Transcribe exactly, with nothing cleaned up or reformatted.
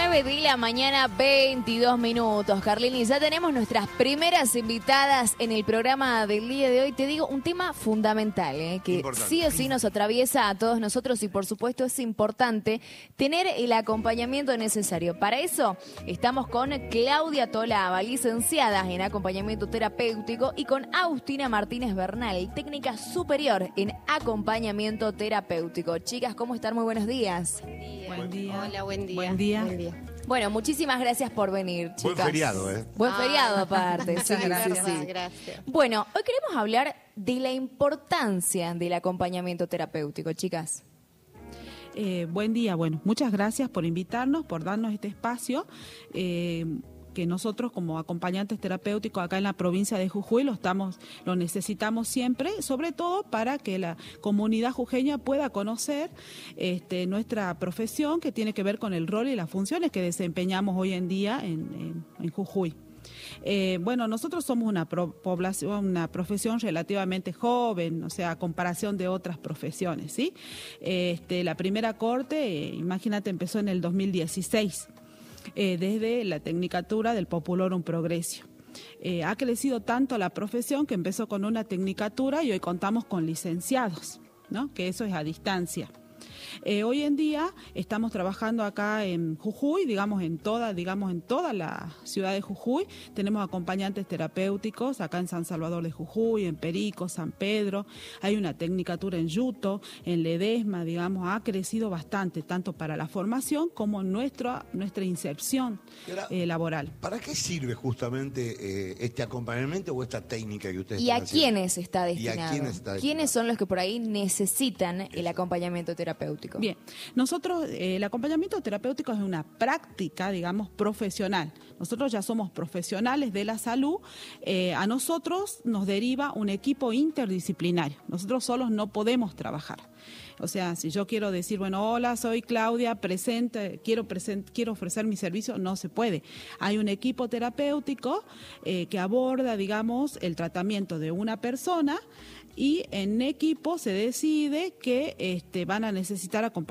nueve de la mañana, veintidós minutos. Carlini, ya tenemos nuestras primeras invitadas en el programa del día de hoy. Te digo, un tema fundamental, ¿eh? que importante. Sí o sí nos atraviesa a todos nosotros y por supuesto es importante tener el acompañamiento necesario. Para eso estamos con Claudia Tolaba, licenciada en acompañamiento terapéutico, y con Agustina Martínez Bernal, técnica superior en acompañamiento terapéutico. Chicas, ¿cómo están? Muy buenos días. Buen día. Hola, buen día. Buen día. Buen día. Bueno, muchísimas gracias por venir, chicas. Buen feriado, ¿eh? Buen Ah. feriado, aparte. Sí, Gracias, sí, sí. gracias. Bueno, hoy queremos hablar de la importancia del acompañamiento terapéutico, chicas. Eh, buen día. Bueno, muchas gracias por invitarnos, por darnos este espacio. Eh, que nosotros como acompañantes terapéuticos acá en la provincia de Jujuy lo estamos, lo necesitamos siempre, sobre todo para que la comunidad jujeña pueda conocer este, nuestra profesión, que tiene que ver con el rol y las funciones que desempeñamos hoy en día en, en, en Jujuy. Eh, bueno, nosotros somos una pro, población, una profesión relativamente joven, o sea, a comparación de otras profesiones, ¿sí? Este, la primera corte, eh, imagínate, empezó en el dos mil dieciséis. Eh, desde la tecnicatura del Populorum Progressio. Eh, ha crecido tanto la profesión que empezó con una tecnicatura y hoy contamos con licenciados, ¿no? Que eso es a distancia. Eh, hoy en día estamos trabajando acá en Jujuy, digamos en toda, digamos en toda la ciudad de Jujuy. Tenemos acompañantes terapéuticos acá en San Salvador de Jujuy, en Perico, San Pedro. Hay una tecnicatura en Yuto, en Ledesma, digamos, ha crecido bastante, tanto para la formación como nuestra, nuestra inserción eh, laboral. ¿Para qué sirve justamente eh, este acompañamiento o esta técnica que ustedes ¿Y a están haciendo? quiénes está destinado? ¿Y a quiénes está destinado? ¿Quiénes son los que por ahí necesitan el acompañamiento terapéutico? Bien, nosotros, eh, el acompañamiento terapéutico es una práctica, digamos, profesional. Nosotros ya somos profesionales de la salud, eh, a nosotros nos deriva un equipo interdisciplinario. Nosotros solos no podemos trabajar. O sea, si yo quiero decir, bueno, hola, soy Claudia, presente, quiero, present, quiero ofrecer mi servicio, no se puede. Hay un equipo terapéutico eh, que aborda, digamos, el tratamiento de una persona y en equipo se decide que este, van a necesitar acompañamiento